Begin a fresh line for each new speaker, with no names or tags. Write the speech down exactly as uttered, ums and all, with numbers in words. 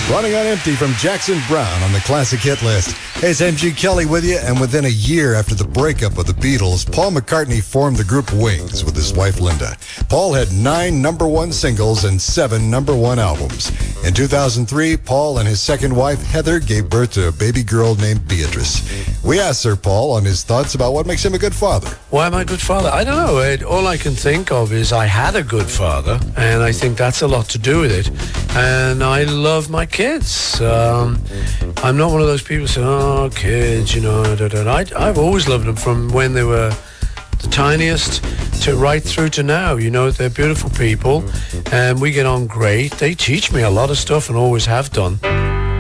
Running on Empty from Jackson Browne on the classic hit list. Hey, it's M G Kelly with you, and within a year after the breakup of the Beatles, Paul McCartney formed the group Wings with his wife Linda. Paul had nine number one singles and seven number one albums. In two thousand three, Paul and his second wife Heather gave birth to a baby girl named Beatrice. We asked Sir Paul on his thoughts about what makes him a good father.
Why am I a good father? I don't know. It, all I can think of is I had a good father, and I think that's a lot to do with it. And I love my kids. Um, I'm not one of those people saying, oh, kids, you know. Da, da, da. I, I've always loved them from when they were the tiniest to right through to now. You know, they're beautiful people, and we get on great. They teach me a lot of stuff and always have done.